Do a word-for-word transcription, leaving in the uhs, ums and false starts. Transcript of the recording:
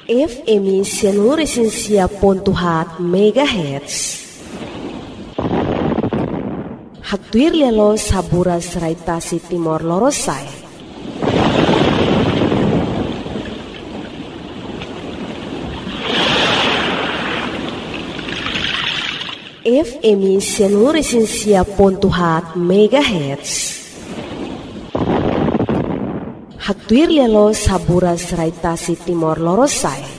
F M Sianuresensia Pontuhat Megahertz. Haktuir lelo sabura seraitasi Timor Lorosai. F M Sianuresensia Pontuhat Megahertz. Haktuir lelo sabura seraitasi Timor Lorosai.